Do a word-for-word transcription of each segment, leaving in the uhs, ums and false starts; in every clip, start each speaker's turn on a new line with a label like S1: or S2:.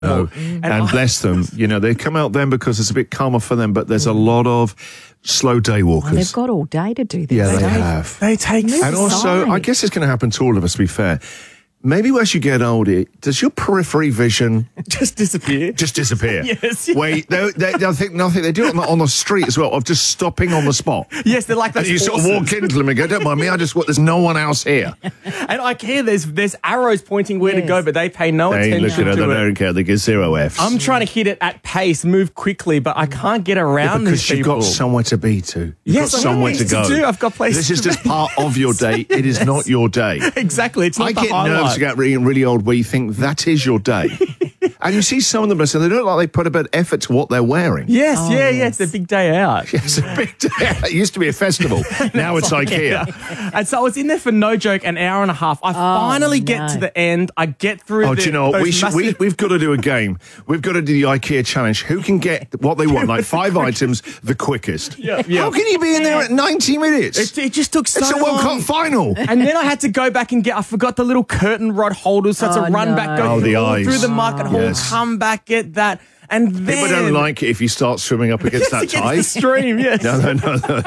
S1: No,
S2: And,
S1: and
S2: I-
S1: bless them. You know, they come out then because it's a bit calmer for them, but there's a lot of slow day walkers.
S3: They've got all day to do this.
S1: yeah, they
S3: don't
S1: have.
S2: They take
S3: Move
S1: And also,
S3: aside.
S1: I guess it's going to happen to all of us, to be fair. Maybe as you get older, does your periphery vision
S2: just disappear.
S1: just disappear?
S2: Yes, yeah.
S1: Wait, they, they, they think nothing. They do it on the, on the street as well, of just stopping on the spot.
S2: Yes, they're like
S1: And
S2: those
S1: you sort of
S2: horses.
S1: walk into them and go, don't mind me, I just want, there's no one else here.
S2: And IKEA, there's there's arrows pointing where to
S3: Yes.
S2: go, but they pay no
S1: They
S2: attention
S1: look at it, they
S2: to it.
S1: don't care, they get zero Fs.
S2: I'm trying to hit it at pace, move quickly, but I can't get around
S1: because
S2: these
S1: you've
S2: people.
S1: got somewhere to be to. You've
S2: Yes,
S1: got
S2: I've got
S1: somewhere to
S2: things to
S1: go.
S2: do. I've got places
S1: This is
S2: to
S1: just
S2: be.
S1: part of your day. It is not your day.
S2: Exactly, it's not
S1: I
S2: the
S1: get
S2: highlight.
S1: nerves to get really, really old where you think that is your day. And you see some of them, and they don't look like they put a bit of effort to what they're wearing.
S2: Yes,
S3: Oh,
S2: yeah, yeah,
S3: yes.
S2: it's a big day out.
S1: It's a big day. It used to be a festival. Now it's IKEA.
S2: And so I was in there for no joke an hour and a half. I finally get
S3: no.
S2: to the end. I get through.
S1: Oh,
S2: the,
S1: do you know what?
S2: those
S1: We should, we,
S2: massive-
S1: we've got to do a game. We've got to do the IKEA challenge. Who can get what they want, like five items, the quickest?
S2: Yeah, yeah.
S1: How can you be in there at ninety minutes?
S2: It, it just took so
S1: it's a World
S2: long.
S1: Cup final.
S2: And then I had to go back and get, I forgot the little curtain rod holders, so I had
S3: Oh,
S2: to run
S3: no.
S2: back, go
S1: Oh,
S2: through,
S1: the
S2: all
S1: eyes.
S2: through the market hall,
S1: Yes.
S2: come back, get that. And then...
S1: People don't like it if you start swimming up against that
S2: Against
S1: tide.
S2: the stream, yes.
S1: No, no, no, no.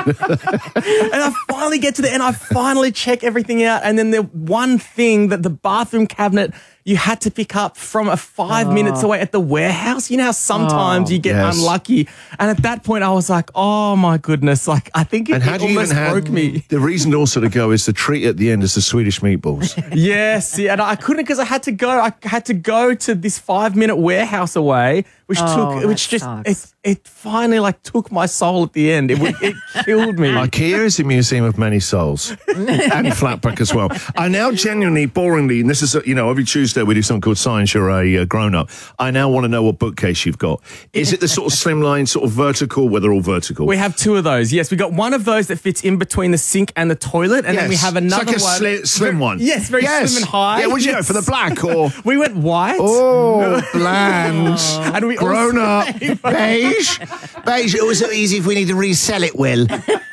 S2: And I finally get to the end. I finally check everything out. And then the one thing that the bathroom cabinet you had to pick up from a five minutes away at the warehouse. You know how sometimes you get
S1: Yes.
S2: unlucky. And at that point, I was like, oh my goodness. Like, I think it,
S1: And
S2: it
S1: had you even
S2: almost
S1: had
S2: broke me.
S1: the reason also to go is the treat at the end is the Swedish meatballs.
S2: Yes. Yeah, and I couldn't because I had to go. I had to go to this five minute warehouse away, which
S3: Oh,
S2: took, which
S3: that
S2: just,
S3: sucks.
S2: it, it finally like took my soul at the end. It, would- it killed me.
S1: IKEA is a museum of many souls, and Flatback as well. I now genuinely, boringly, and this is, a, you know, every Tuesday we do something called Science You're a uh, Grown Up. I now want to know what bookcase you've got. Is it the sort of slimline, sort of vertical, where they're all vertical?
S2: We have two of those. Yes, we got one of those that fits in between the sink and the toilet, and then we
S1: Yes.
S2: have
S1: It's
S2: another
S1: like a
S2: one.
S1: sli- slim one.
S2: Yes, very
S1: Yes.
S2: slim and high.
S1: Yeah, would you go
S2: Yes.
S1: for the black or?
S2: We went white.
S1: Oh, bland.
S2: And we
S1: Grown
S2: also-
S1: up. Beige. Beige. It was so easy if we need to resell it, Will.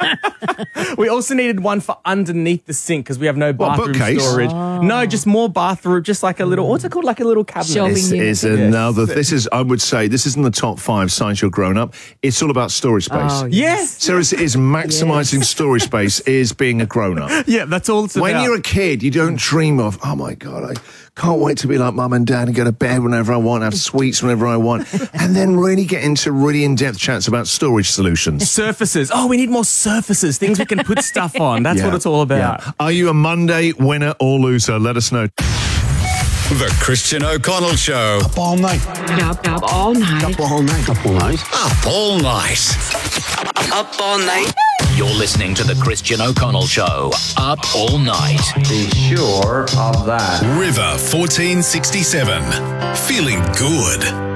S2: We also needed one for underneath the sink because we have no
S1: What,
S2: bathroom
S1: bookcase?
S2: storage. No, just more bathroom, just like a little. What's it called? Like a little cabinet.
S3: Shelving
S1: This
S3: unit.
S1: is another. This is, I would say, this is in the top five Science You're Grown Up. It's all about storage space.
S3: Oh,
S2: Yes.
S1: So is, is maximising storage space is being a grown up.
S2: Yeah, that's all it's
S1: When
S2: about.
S1: you're a kid, you don't dream of, oh my God, I can't wait to be like mum and dad and go to bed whenever I want, have sweets whenever I want, and then really get into really in-depth chats about storage solutions.
S2: Surfaces. Oh, we need more surfaces, things we can put stuff on. That's
S1: Yeah,
S2: what it's all about.
S1: yeah. Are you a Monday winner or loser? Let us know.
S4: The Christian O'Connell Show.
S5: Up all night.
S6: Up, up all night.
S5: Up all night. Up all night.
S4: Up all night.
S6: Up all night.
S7: You're listening to The Christian O'Connell Show. Up all night.
S8: Be sure of that.
S4: River fourteen sixty-seven. Feeling good.